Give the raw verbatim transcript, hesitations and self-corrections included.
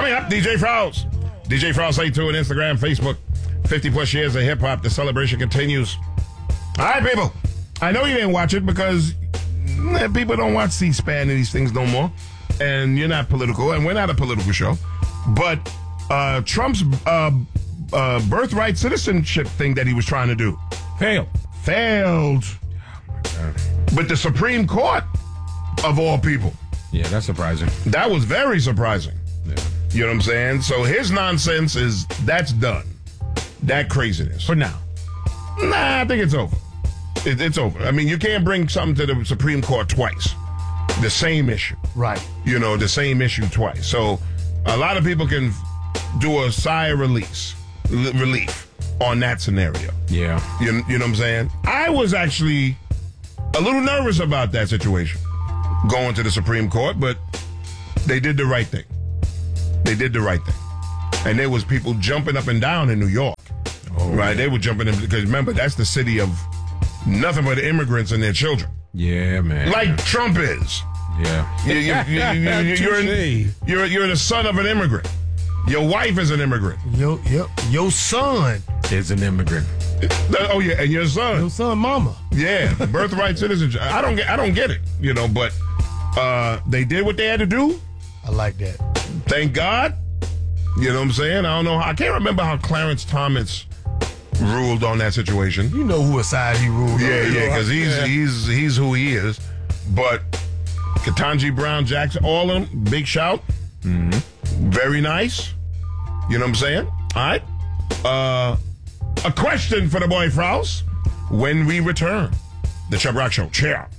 Coming up, D J Frowls. D J Frowls eight two on Instagram, Facebook. fifty plus years of hip-hop. The celebration continues. All right, people. I know you didn't watch it because eh, people don't watch C-SPAN and these things no more. And you're not political, and we're not a political show. But uh, Trump's uh, uh, birthright citizenship thing that he was trying to do Failed. failed with the Supreme Court, of all people. Yeah, that's surprising. That was very surprising. Yeah. You know what I'm saying? So his nonsense is, that's done. That craziness. For now. Nah, I think it's over. It, it's over. I mean, you can't bring something to the Supreme Court twice. The same issue. Right. You know, the same issue twice. So a lot of people can do a sigh of release, l- relief on that scenario. Yeah. You, you know what I'm saying? I was actually a little nervous about that situation, going to the Supreme Court, but they did the right thing. They did the right thing. And there was people jumping up and down in New York. Oh, right? Yeah. They were jumping in, because remember, that's the city of nothing but immigrants and their children. Yeah, man. Like Trump is. Yeah. You, you, you, you, you, you're, an, you're, you're the son of an immigrant. Your wife is an immigrant. Your, your, your son is an immigrant. Oh, yeah, and your son. Your son, mama. Yeah, birthright citizenship. I don't get I don't get it, you know, but uh, they did what they had to do. I like that. Thank God. You know what I'm saying? I don't know. How, I can't remember how Clarence Thomas ruled on that situation. You know who side he ruled yeah, on. Yeah, because he's, yeah. he's, he's who he is. But Ketanji Brown Jackson, all of them, big shout. Mm-hmm. Very nice. You know what I'm saying? All right. Uh, a question for the boy Frowls when we return. The Chubb Rock Show. Cheer.